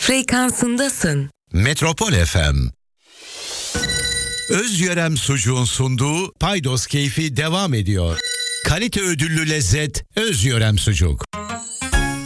frekansındasın. Metropol FM. Özyörem Sucuğun sunduğu Paydos Keyfi devam ediyor. Kalite ödüllü lezzet Özyörem Sucuk.